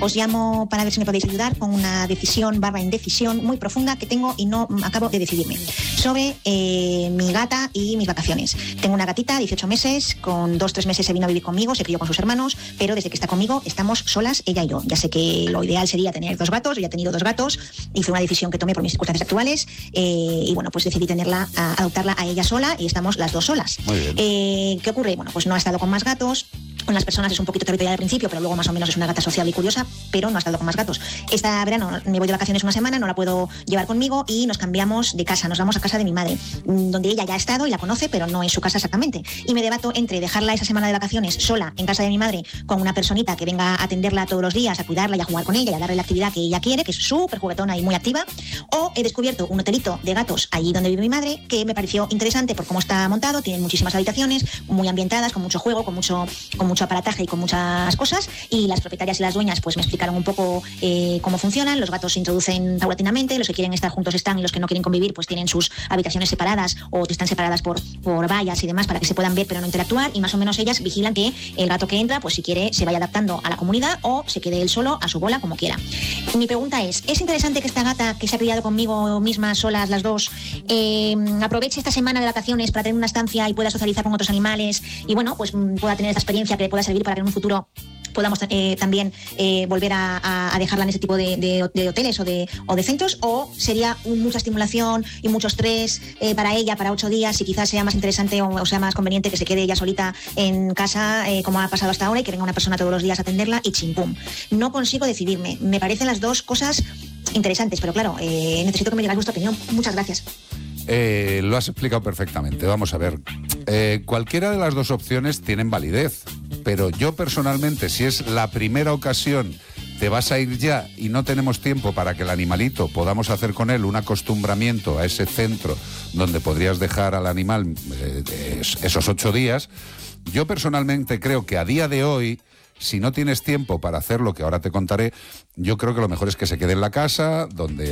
os llamo para ver si me podéis ayudar con una decisión / indecisión muy profunda que tengo y no acabo de decidirme sobre mi gata y mis vacaciones. Tengo una gatita, 18 meses, con 2-3 meses se vino a vivir conmigo, se crió con sus hermanos, pero desde que está conmigo estamos solas, ella y yo. Ya sé que lo ideal sería tener 2 gatos, yo ya he tenido 2 gatos y fue una decisión que tomé por mis circunstancias actuales y bueno, pues decidí adoptarla a ella sola y estamos las 2 solas. Muy bien. ¿Qué ocurre? Bueno, pues no ha estado con más gatos. Con las personas es un poquito territorial al principio, pero luego más o menos es una gata sociable y curiosa, pero no ha estado con más gatos. Esta verano me voy de vacaciones una semana, no la puedo llevar conmigo y nos cambiamos de casa, nos vamos a casa de mi madre, donde ella ya ha estado y la conoce, pero no es su casa exactamente. Y me debato entre dejarla esa semana de vacaciones sola en casa de mi madre con una personita que venga a atenderla todos los días, a cuidarla y a jugar con ella y a darle la actividad que ella quiere, que es súper juguetona y muy activa, o he descubierto un hotelito de gatos allí donde vive mi madre que me pareció interesante por cómo está montado, tienen muchísimas habitaciones, muy ambientadas, con mucho juego, con mucho aparataje y con muchas cosas, y las propietarias y las dueñas pues me explicaron un poco cómo funcionan. Los gatos se introducen paulatinamente, los que quieren estar juntos están y los que no quieren convivir pues tienen sus habitaciones separadas o están separadas por vallas y demás para que se puedan ver pero no interactuar, y más o menos ellas vigilan que el gato que entra pues si quiere se vaya adaptando a la comunidad o se quede él solo a su bola como quiera. Mi pregunta ¿es interesante que esta gata que se ha criado conmigo misma, solas las 2, aproveche esta semana de vacaciones para tener una estancia y pueda socializar con otros animales y bueno, pues pueda tener esta experiencia que le pueda servir para que en un futuro podamos también volver a dejarla en ese tipo de hoteles o de centros, o sería mucha estimulación y mucho estrés para ella, para 8 días, y quizás sea más interesante o sea más conveniente que se quede ella solita en casa como ha pasado hasta ahora y que venga una persona todos los días a atenderla y chimpum. No consigo decidirme, me parecen las 2 cosas interesantes, pero claro, necesito que me digáis vuestra opinión. Muchas gracias. Lo has explicado perfectamente. Vamos a ver. Cualquiera de las 2 opciones tienen validez, pero yo personalmente, si es la primera ocasión, te vas a ir ya y no tenemos tiempo para que el animalito podamos hacer con él un acostumbramiento a ese centro donde podrías dejar al animal esos 8 días, yo personalmente creo que a día de hoy, si no tienes tiempo para hacer lo que ahora te contaré, yo creo que lo mejor es que se quede en la casa, donde